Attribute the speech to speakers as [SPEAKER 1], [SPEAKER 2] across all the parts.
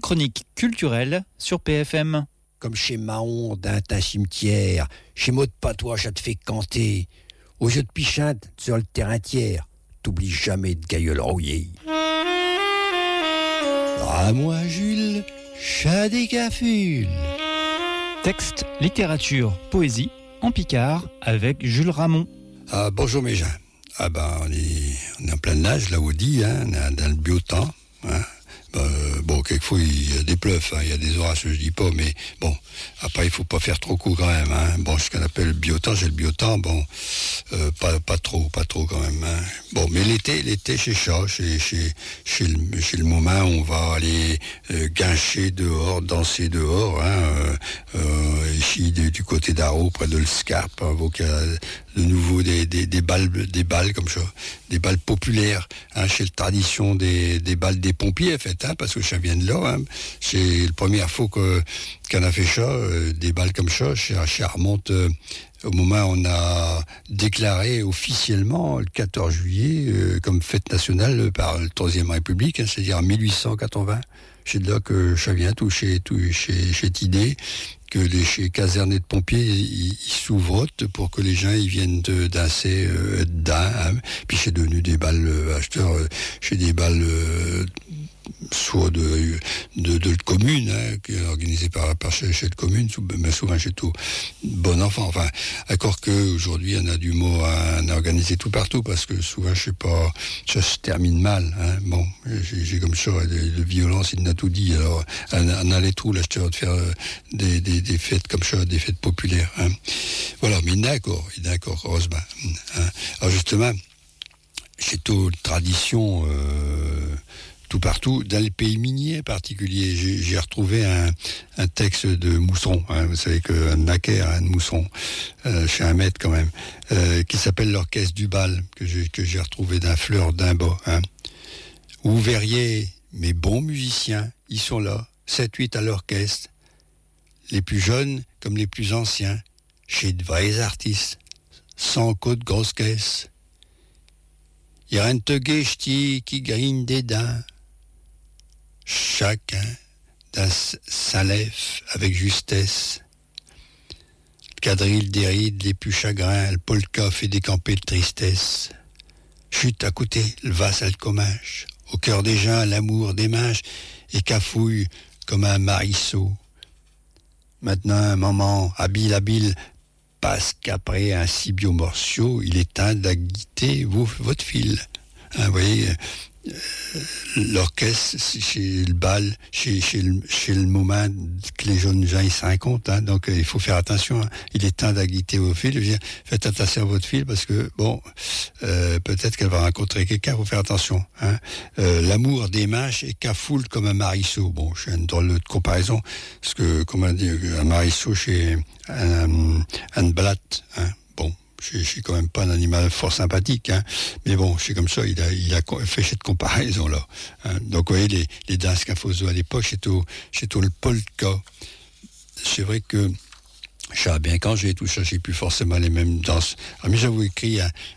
[SPEAKER 1] chronique culturelle sur PFM.
[SPEAKER 2] Comme chez Mahon, d'un cimetière, chez Maud Patois, ça te fait canter. Au jeu de pichinte, sur le terrain tiers, t'oublies jamais de gailleul rouillé. À moi, Jules, chat des cafules.
[SPEAKER 1] Texte, littérature, poésie, en Picard, avec Jules Ramon.
[SPEAKER 2] Bonjour mes gens. On est en plein nage, là où on dit, on est dans le biotemps. Quelquefois il y a des pleufs, il y a des orages, je dis pas, mais bon, après il faut pas faire trop court quand même. Ce qu'on appelle le biotemps, j'ai le biotemps, pas trop quand même. Bon, mais l'été chez Chat, chez le moment où on va aller guincher dehors, danser dehors, ici du côté d'Arro, près de l'Scarpe, il y a de nouveau des balles comme ça, des balles populaires, chez la tradition des balles des pompiers, en fait, parce que ça vient de là, c'est la première fois qu'on a fait ça, des balles comme ça remonte au moment où on a déclaré officiellement le 14 juillet comme fête nationale par la Troisième République, c'est-à-dire en 1880. C'est de là que ça vient, chez cette idée que les casernés de pompiers ils sous-votent pour que les gens ils viennent danser dedans. Puis c'est devenu des balles acheteurs chez des balles soit de commune, qui est organisé par chez de commune, mais souvent chez tout bon enfant. Enfin, encore que aujourd'hui on a du mot à organiser tout partout parce que souvent je sais pas, ça se termine mal. Bon, j'ai comme ça de violence, il n'a tout dit. Alors on a les trous là, je de faire des fêtes comme ça, des fêtes populaires. Voilà, mais il est d'accord, heureusement. Alors justement, c'est toute tradition. Tout partout, dans les pays miniers en particulier. J'ai retrouvé un texte de Mousson, vous savez qu'un naquer, de Mousson, chez un maître quand même, qui s'appelle l'Orchestre du Bal, que j'ai retrouvé d'un Fleur d'Imba. Où vous verriez mes bons musiciens, ils sont là, 7-8 à l'orchestre, les plus jeunes comme les plus anciens, chez de vrais artistes, sans côte grosse caisse. Il y a un tegué ch'ti qui grigne des dents. Chacun dans sa lèvre avec justesse. Le quadrille déride les plus chagrins, le polka fait décamper de tristesse. Chute à côté, le vas à le commage. Au cœur des gens, l'amour démange et cafouille comme un marisseau. Maintenant, un moment habile, parce qu'après un si biomortiaux, il est temps d'aguiter votre fil. Vous voyez, l'orchestre, chez le bal, chez le moment que les jeunes gens ils se rencontrent, donc il faut faire attention. Il est temps d'aguiter vos fils. Je veux dire, faites attention à votre fille parce que peut-être qu'elle va rencontrer quelqu'un. Il faut faire attention. L'amour des mâches est cafoule comme un marisseau. Bon, je fais une drôle de comparaison parce que comment dire, un marisseau chez un blatte. Bon. Je suis quand même pas un animal fort sympathique, mais bon, c'est comme ça, il a fait cette comparaison-là. Donc, vous voyez, les danses qu'il faut à l'époque, c'est tout le polka. C'est vrai que, je savais bien quand j'ai tout ça, j'ai plus forcément les mêmes danses. Alors, mais j'avais écrit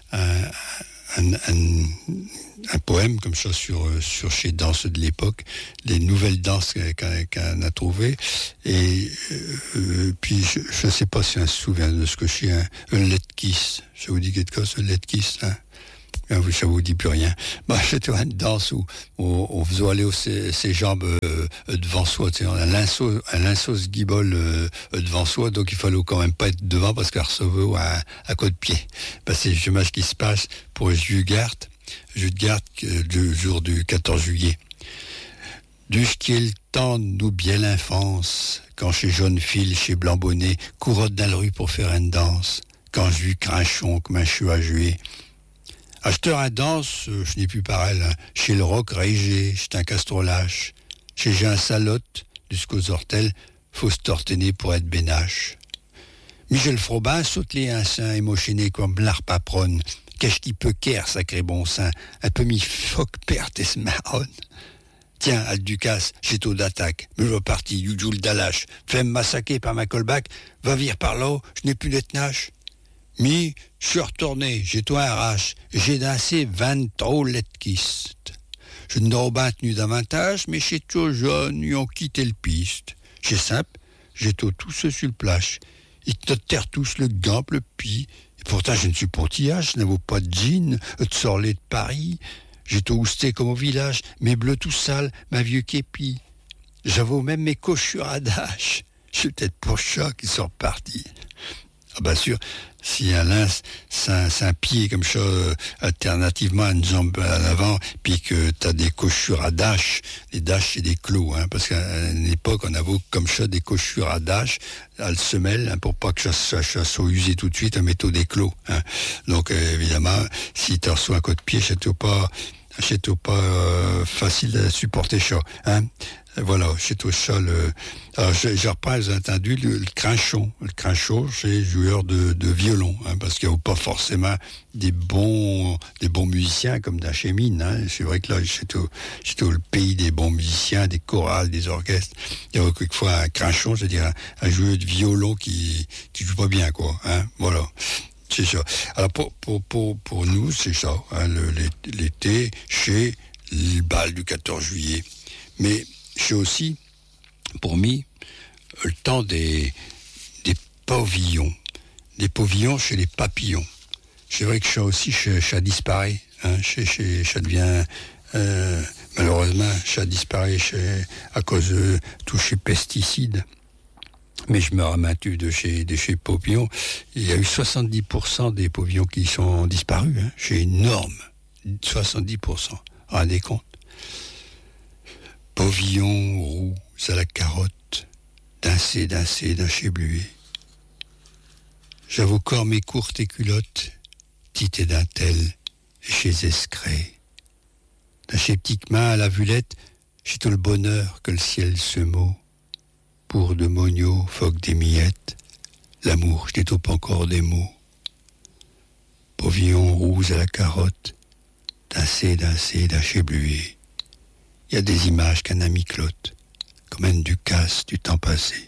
[SPEAKER 2] un poème comme ça sur ces danses de l'époque, les nouvelles danses qu'on a trouvées, et puis je sais pas si on se souvient de ce que c'est un let kiss. Ça vous dit quelque chose, un let kiss, ça vous dit plus rien. C'était une danse où on faisait aller ses jambes devant soi, tu sais, un linceau se guibole devant soi, donc il fallait quand même pas être devant parce qu'elle recevait à côté de pied. C'est justement ce qui se passe pour Judegarde, le jour du 14 juillet. Du ce qui est le temps de nous bien l'enfance, quand chez Jaune Fille, chez Blanc Bonnet, courotte dans la rue pour faire une danse, quand je vis Crinchon comme un chou à jouer. Acheteur à danse, je n'ai plus pareil. Chez le roc régé, j'étais un castro lâche. Chez Jean Salotte, jusqu'aux ortels, faut se tortiner pour être bénache. Michel Frobin saute les un émotionné comme l'arpapronne. Qu'est-ce qui peut qu'air, sacré bon sein, un peu mi foc perte et se marronne. Tiens, Alducasse, j'ai taux d'attaque, me reparti, Yujoul Dalache, fais-me massacrer par ma colbac, va vire par là, je n'ai plus de tenache. Mi, je suis retourné, j'ai tout arrache, j'ai dansé 20 trop letkistes. Je ne n'aurais pas tenu davantage, mais chez tout jeune, ils ont quitté le piste. J'ai simple, j'ai tous sur le plage. Ils te terrent tous le gant, le pis. Et pourtant, je ne suis pas tillage, je n'avais pas de jean, de sorlet de Paris. J'ai tout ousté comme au village, mes bleus tout sales, ma vieux képi. J'avais même mes cochures à dash. Je peut-être pour ça qu'ils sont repartis. Ah bien sûr, si un lynx, c'est un pied comme ça, alternativement une jambe à l'avant, puis que t'as des cochures à dash, les dash c'est des clous, hein, parce qu'à une époque on avait comme ça des cochures à dash, à la semelle, hein, pour pas que ça soit usé tout de suite, on mettait des clous, hein. Donc évidemment, si tu reçois un coup de pied, c'est pas facile à supporter ça, hein. Voilà, c'est tout ça. Alors, je reprends, vous avez entendu, le crinchon. Le crinchon, c'est joueur de violon, hein, parce qu'il n'y a pas forcément des bons musiciens comme dans chez Mine, hein. C'est vrai que là, c'est tout le pays des bons musiciens, des chorales, des orchestres. Il y a quelquefois un crinchon, c'est-à-dire un joueur de violon qui joue pas bien, quoi, hein. Voilà. C'est ça. Alors, pour nous, c'est ça, hein, l'été, chez le bal du 14 juillet. Mais, c'est aussi, pour moi, le temps des pavillons. Des pavillons chez les papillons. C'est vrai que ça aussi, ça disparaît. Hein, ça devient, malheureusement, ça disparaît à cause de tous ces pesticides. Mais je me ramène de chez pavillons. Il y a eu 70% des pavillons qui sont disparus. Hein, c'est énorme. 70%. Rendez compte. Pavillon roux à la carotte, d'un chez bluet. J'avoue corps mes courtes et culottes, petites et dentelles, et chez escré. D'un chez petites mains à la vulette, j'ai tout le bonheur que le ciel se meut. Pour de mogno, phoque des miettes, l'amour, je n'étoupe encore des mots. Pavillon roux à la carotte, d'un chez bluet. Il y a des images qu'un ami clotte, comme un Ducasse du temps passé.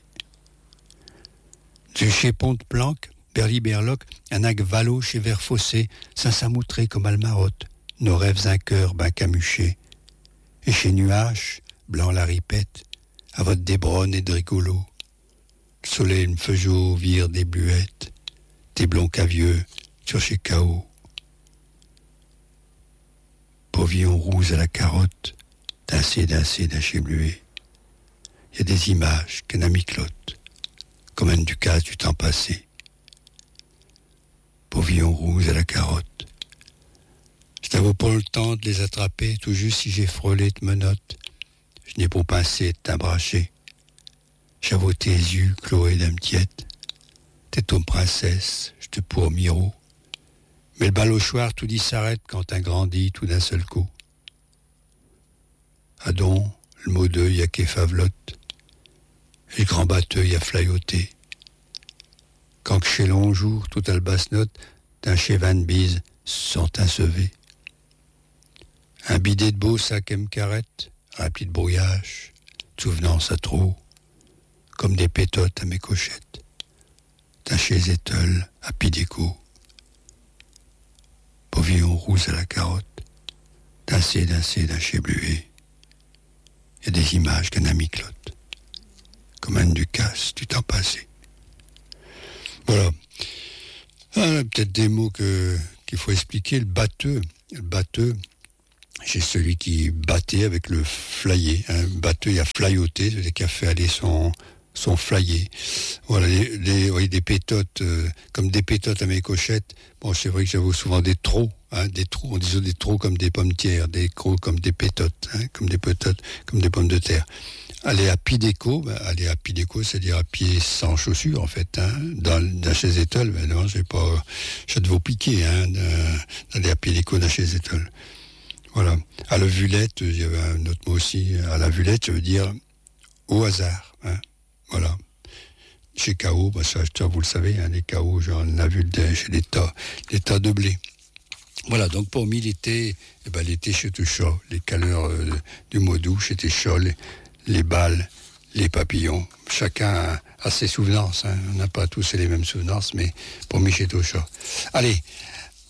[SPEAKER 2] Du chez Pont-de-Planque, Berly-Berloc, un ag valo chez Verfossé, Saint-Samoutré comme Almarotte, nos rêves un cœur ben camuché. Et chez Nuages, blanc la ripette, à votre débronne et de rigolo. Le soleil me fait vire des bluettes, des blonds cavieux sur chez Cao. Pavillon roux à la carotte, d'un chez bluet. Il y a des images qu'un ami clotte, comme un Ducasse du temps passé. Pavillon rouge à la carotte. Je n'avais pas le temps de les attraper, tout juste si j'ai frôlé de menottes. Je n'ai pas pincé de t'embrasser. J'avoue tes yeux, Chloé d'amtiette. T'es ton princesse, je te pour miro. Mais le balochoir tout dit s'arrête quand un grandit tout d'un seul coup. Adon, le mot d'œil à Kéfavlotte, et le grand batteuil à flayoter. Quand que chez l'onjour, tout albasnote, d'un chez Van Bise, sont insevés. Un bidet de beau sac M carrette, rempli de brouillage, de souvenance à trop, comme des pétotes à mes cochettes, d'un chez Zétel à Pidéco. Pavillon roux à la carotte, d'un chez Bluet. Il y a des images qu'un ami clotte, comme un Ducasse du temps passé. Voilà. Peut-être des mots qu'il faut expliquer. Le batteux, c'est celui qui battait avec le flyer. Un batteux, il a flayoté, c'est-à-dire qu'il a fait aller son flyer. Voilà, des pétotes, comme des pétotes à mes cochettes. Bon, c'est vrai que j'avais souvent des trous, on disait des trous comme des pommetières, des crocs comme des pétotes, comme des pétotes, comme des pommes de terre. Aller à Pidéco, c'est-à-dire à pied sans chaussures, en fait, dans chez Zétel, non, ça devait vous piquer, d'aller à Pidéco dans chez Zétel. Voilà. À la vulette, il y avait un autre mot aussi, à la vulette, ça veut dire au hasard, voilà. Chez Cao, ça vous le savez, les Cao, on a vu chez les tas de blé. Voilà, donc pour moi, l'été, l'été, c'est tout chaud. Les chaleurs du mois d'août, c'était chaud. Les balles, les papillons. Chacun a ses souvenances. On n'a pas tous les mêmes souvenances, mais pour moi, c'est tout chaud. Allez,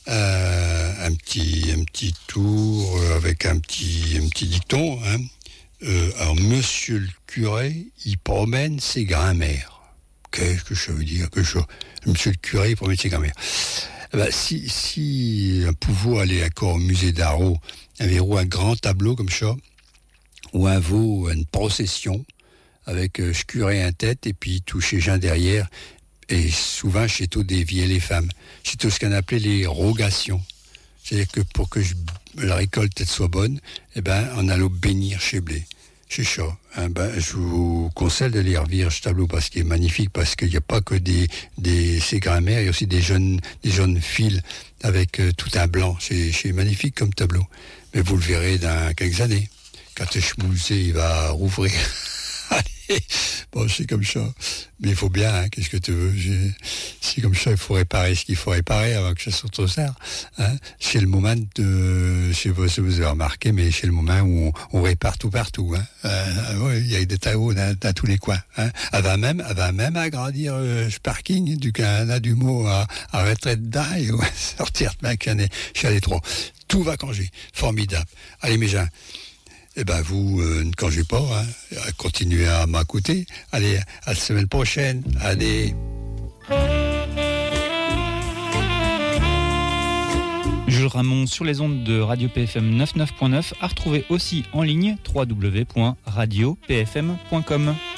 [SPEAKER 2] un petit tour avec un petit dicton. Hein. Alors, monsieur le curé, il promène ses grands-mères. Qu'est-ce que ça veut dire que ça? Monsieur le curé, il promène ses grands-mères. Ben, si un pouvoir allait encore au musée d'Arreau, avait un grand tableau comme ça, ou un veau, une procession, avec ce curé en tête, et puis tous ces gens derrière, et souvent chez tous des vieilles les femmes. C'est tout ce qu'on appelait les rogations. C'est-à-dire que pour que la récolte soit bonne, eh ben, on allait bénir chez blé. C'est ça. Hein, ben, je vous conseille de lire ce tableau parce qu'il est magnifique, parce qu'il n'y a pas que ces grands-mères, il y a aussi des jeunes fils avec tout un blanc. C'est magnifique comme tableau. Mais vous le verrez dans quelques années. Quand le musée il va rouvrir. Allez, bon, c'est comme ça. Mais il faut bien, hein, qu'est-ce que tu veux? C'est comme ça, il faut réparer ce qu'il faut réparer avant que ça soit trop tard. Hein. C'est le moment je sais pas si vous avez remarqué, mais c'est le moment où on répare tout partout. Hein. Ouais, il y a des travaux dans tous les coins. Hein. Elle va même agrandir ce parking du Canada du mot à retraite d'ail, ouais, sortir de ma canne chez les trois. Tout va changer. Formidable. Allez, mes gens. Eh ben vous, ne congez pas, hein. Continuez à m'écouter. Allez, à la semaine prochaine. Allez.
[SPEAKER 1] Jules Ramon sur les ondes de Radio PFM 99.9, à retrouver aussi en ligne www.radiopfm.com.